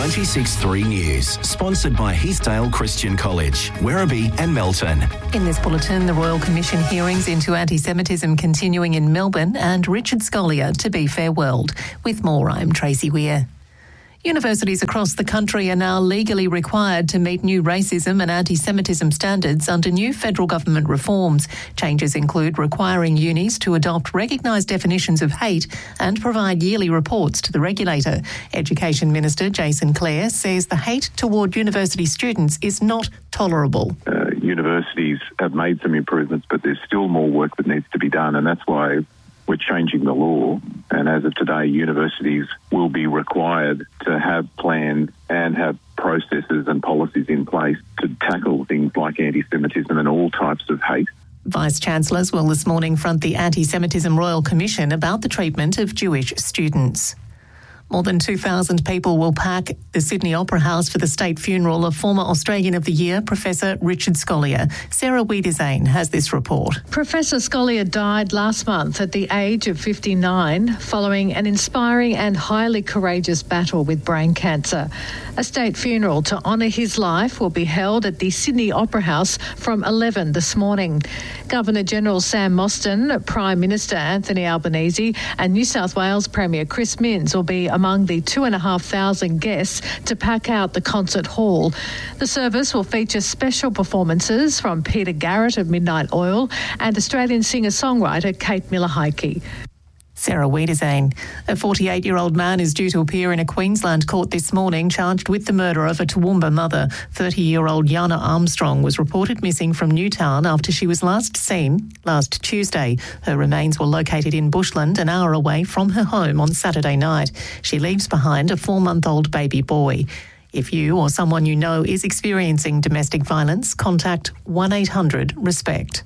96.3 News, sponsored by Heathdale Christian College, Werribee and Melton. In this bulletin, the Royal Commission hearings into anti-Semitism continuing in Melbourne and Richard Scolyer to be farewelled. With more, I'm Tracy Weir. Universities across the country are now legally required to meet new racism and anti-Semitism standards under new federal government reforms. Changes include requiring unis to adopt recognised definitions of hate and provide yearly reports to the regulator. Education Minister Jason Clare says the hate toward university students is not tolerable. Universities have made some improvements, but there's still more work that needs to be done, and that's why we're changing the law, and as of today, universities will be required to have plans and have processes and policies in place to tackle things like anti-Semitism and all types of hate. Vice-Chancellors will this morning front the Anti-Semitism Royal Commission about the treatment of Jewish students. More than 2,000 people will pack the Sydney Opera House for the state funeral of former Australian of the Year, Professor Richard Scolyer. Sarah Wiedesane has this report. Professor Scolyer died last month at the age of 59 following an inspiring and highly courageous battle with brain cancer. A state funeral to honour his life will be held at the Sydney Opera House from 11 this morning. Governor-General Sam Mostyn, Prime Minister Anthony Albanese and New South Wales Premier Chris Minns will be among the 2,500 guests to pack out the concert hall. The service will feature special performances from Peter Garrett of Midnight Oil and Australian singer-songwriter Kate Miller-Heidke. Sarah Wiedesane. A 48-year-old man is due to appear in a Queensland court this morning charged with the murder of a Toowoomba mother. 30-year-old Yana Armstrong was reported missing from Newtown after she was last seen last Tuesday. Her remains were located in Bushland, an hour away from her home on Saturday night. She leaves behind a 4-month-old baby boy. If you or someone you know is experiencing domestic violence, contact 1-800-RESPECT.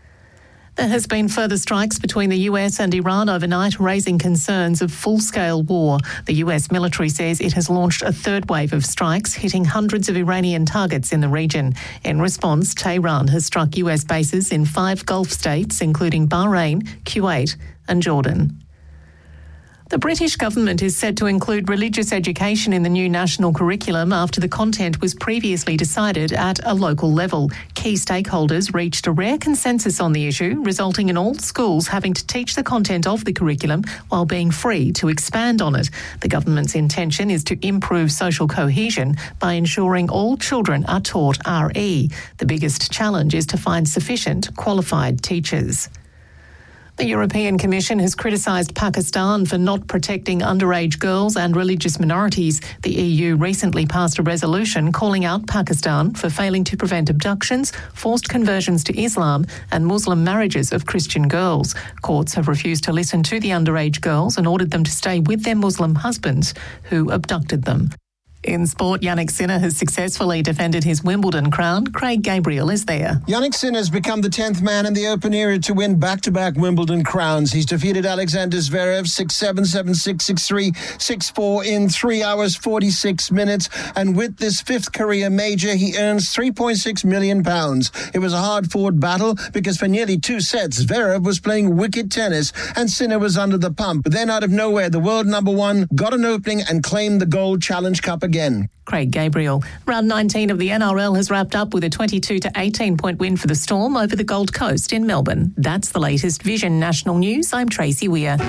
There has been further strikes between the US and Iran overnight, raising concerns of full-scale war. The US military says it has launched a third wave of strikes, hitting hundreds of Iranian targets in the region. In response, Tehran has struck US bases in 5 Gulf states, including Bahrain, Kuwait and Jordan. The British government is set to include religious education in the new national curriculum after the content was previously decided at a local level. Key stakeholders reached a rare consensus on the issue, resulting in all schools having to teach the content of the curriculum while being free to expand on it. The government's intention is to improve social cohesion by ensuring all children are taught RE. The biggest challenge is to find sufficient qualified teachers. The European Commission has criticised Pakistan for not protecting underage girls and religious minorities. The EU recently passed a resolution calling out Pakistan for failing to prevent abductions, forced conversions to Islam and Muslim marriages of Christian girls. Courts have refused to listen to the underage girls and ordered them to stay with their Muslim husbands who abducted them. In sport, Jannik Sinner has successfully defended his Wimbledon crown. Craig Gabriel is there. Jannik Sinner has become the 10th man in the Open era to win back-to-back Wimbledon crowns. He's defeated Alexander Zverev 6-7, 7-6, 6-3, 6-4 in 3 hours, 46 minutes. And with this 5th career major, he earns £3.6 million. It was a hard-fought battle because for nearly 2 sets, Zverev was playing wicked tennis and Sinner was under the pump. But then out of nowhere, the world number one got an opening and claimed the Gold Challenge Cup again. Craig Gabriel. Round 19 of the NRL has wrapped up with a 22-18 point win for the Storm over the Gold Coast in Melbourne. That's the latest Vision National News. I'm Tracy Weir.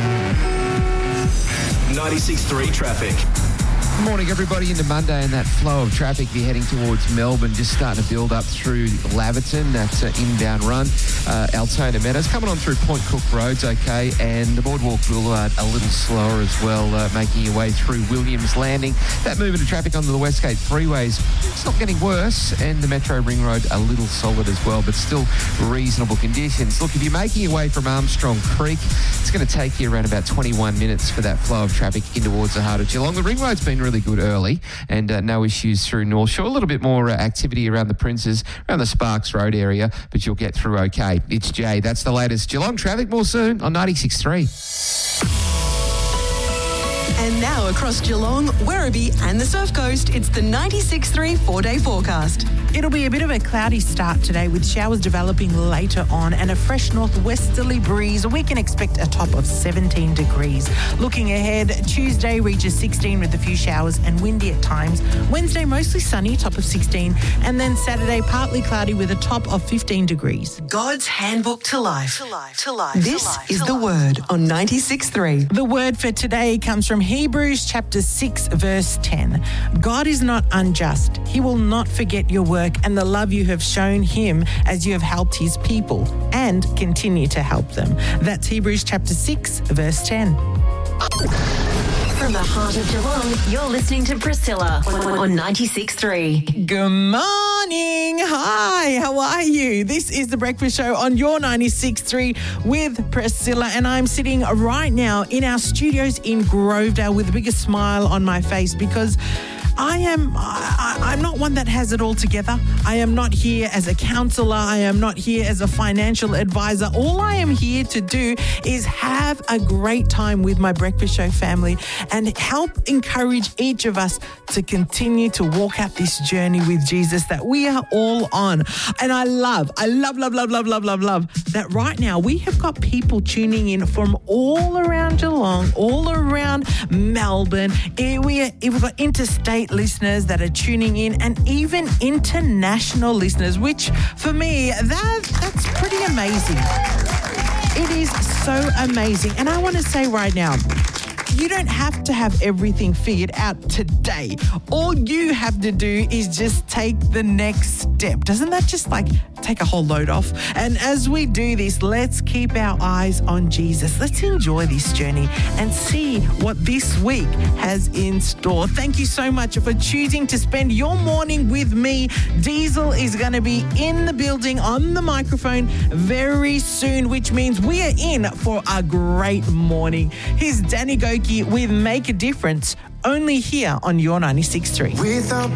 96.3 traffic. Morning, everybody, into Monday, and that flow of traffic be heading towards Melbourne, just starting to build up through Laverton. That's an inbound run. Altona Meadows coming on through Point Cook Road's okay, and the Boardwalk Boulevard a little slower as well, making your way through Williams Landing. That movement of traffic onto the Westgate freeways, it's not getting worse, and the Metro Ring Road a little solid as well, but still reasonable conditions. Look, if you're making your way from Armstrong Creek, it's going to take you around about 21 minutes for that flow of traffic in towards the heart of Geelong. The Ring Road's been really good early, and no issues through North Shore. A little bit more activity around the Princes, around the Sparks Road area, but you'll get through okay. It's Jay. That's the latest Geelong traffic. More soon on 96.3. And now across Geelong, Werribee and the Surf Coast, it's the 96.3 4-day forecast. It'll be a bit of a cloudy start today with showers developing later on and a fresh northwesterly breeze. We can expect a top of 17 degrees. Looking ahead, Tuesday reaches 16 with a few showers and windy at times. Wednesday mostly sunny, top of 16. And then Saturday partly cloudy with a top of 15 degrees. God's handbook to life. This is the Word on 96.3. The word for today comes from Hebrews chapter 6 verse 10. God is not unjust. He will not forget your work and the love you have shown him as you have helped his people and continue to help them. That's Hebrews chapter 6 verse 10. From the heart of Geelong, you're listening to Priscilla on 96.3. Good morning. Hi, how are you? This is The Breakfast Show on your 96.3 with Priscilla, and I'm sitting right now in our studios in Grovedale with the biggest smile on my face because I'm not one that has it all together. I am not here as a counsellor. I am not here as a financial advisor. All I am here to do is have a great time with my Breakfast Show family and help encourage each of us to continue to walk out this journey with Jesus that we are all on. And I love that right now we have got people tuning in from all around Geelong, all around Melbourne. We've got interstate listeners that are tuning in and even international listeners, which for me, that's pretty amazing. It is so amazing. And I want to say right now, you don't have to have everything figured out today. All you have to do is just take the next step. Doesn't that just take a whole load off? And as we do this, let's keep our eyes on Jesus. Let's enjoy this journey and see what this week has in store. Thank you so much for choosing to spend your morning with me. Diesel is going to be in the building on the microphone very soon, which means we are in for a great morning. Here's Danny Goki with Make a Difference, only here on your 96.3. Without